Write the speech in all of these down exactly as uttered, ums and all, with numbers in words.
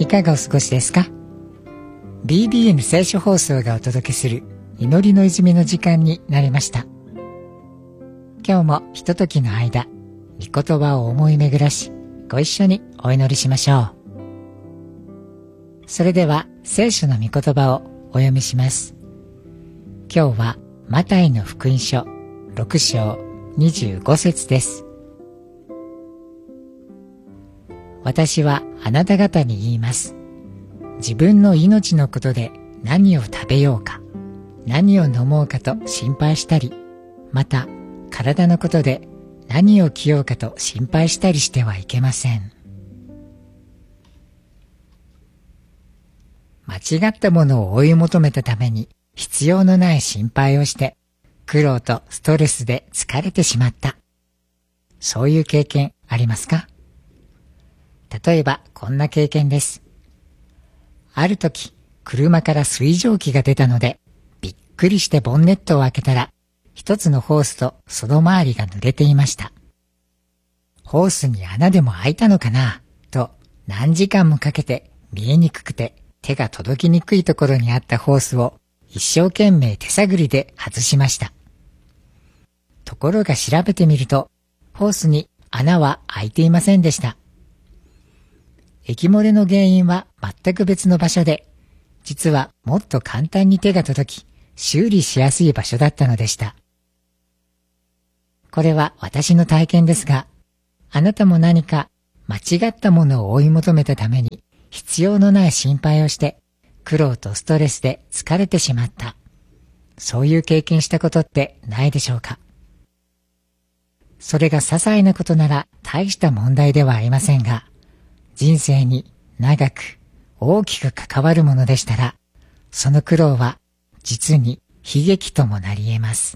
いかがお過ごしですか？ ビービーエヌ 聖書放送がお届けする祈りの泉の時間になりました。今日もひとときの間、御言葉を思い巡らし、ご一緒にお祈りしましょう。それでは聖書の御言葉をお読みします。今日はマタイの福音書ろく章にじゅうご節です。私はあなた方に言います。自分の命のことで何を食べようか、何を飲もうかと心配したり、また体のことで何を着ようかと心配したりしてはいけません。間違ったものを追い求めたために必要のない心配をして、苦労とストレスで疲れてしまった。そういう経験ありますか？例えばこんな経験です。ある時、車から水蒸気が出たので、びっくりしてボンネットを開けたら、一つのホースとその周りが濡れていました。ホースに穴でも開いたのかなと何時間もかけて見えにくくて手が届きにくいところにあったホースを一生懸命手探りで外しました。ところが調べてみると、ホースに穴は開いていませんでした。液漏れの原因は全く別の場所で、実はもっと簡単に手が届き、修理しやすい場所だったのでした。これは私の体験ですが、あなたも何か間違ったものを追い求めたために必要のない心配をして、苦労とストレスで疲れてしまった。そういう経験したことってないでしょうか？それが些細なことなら大した問題ではありませんが、人生に長く大きく関わるものでしたら、その苦労は実に悲劇ともなり得ます。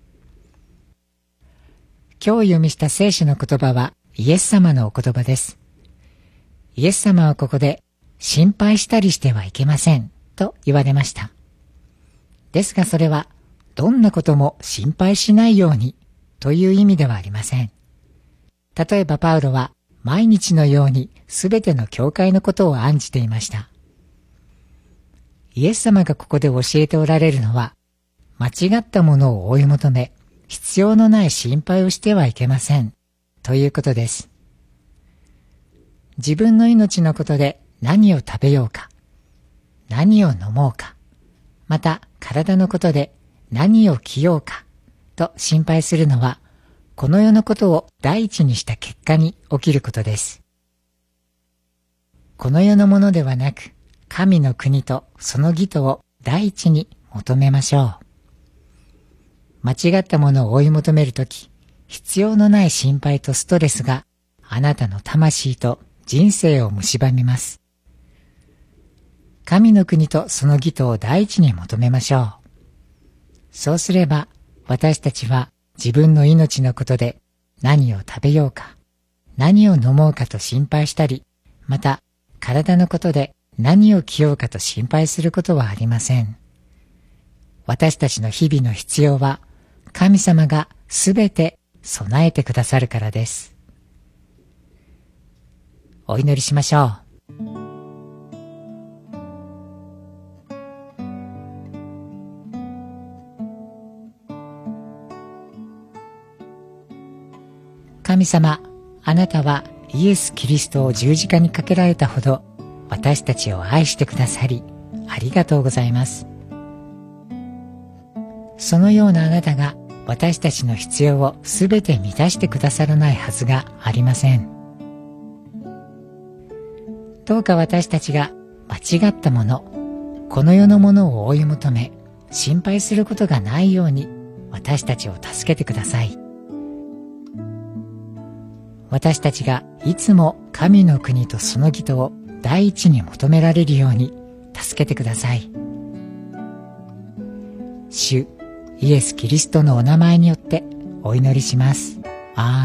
今日読みした聖書の言葉はイエス様のお言葉です。イエス様はここで心配したりしてはいけませんと言われました。ですがそれはどんなことも心配しないようにという意味ではありません。例えばパウロは毎日のようにすべての教会のことを案じていました。イエス様がここで教えておられるのは、間違ったものを追い求め、必要のない心配をしてはいけませんということです。自分の命のことで何を食べようか、何を飲もうか、また体のことで何を着ようかと心配するのは、この世のことを第一にした結果に起きることです。この世のものではなく、神の国とその義とを第一に求めましょう。間違ったものを追い求めるとき、必要のない心配とストレスがあなたの魂と人生を蝕みます。神の国とその義とを第一に求めましょう。そうすれば、私たちは自分の命のことで何を食べようか、何を飲もうかと心配したり、また体のことで何を着ようかと心配することはありません。私たちの日々の必要は神様がすべて備えてくださるからです。お祈りしましょう。神様、あなたはイエス・キリストを十字架にかけられたほど私たちを愛してくださり、ありがとうございます。そのようなあなたが私たちの必要をすべて満たしてくださらないはずがありません。どうか私たちが間違ったもの、この世のものを追い求め、心配することがないように私たちを助けてください。私たちがいつも神の国とその義とを第一に求められるように助けてください。主イエス・キリストのお名前によってお祈りします。アーメン。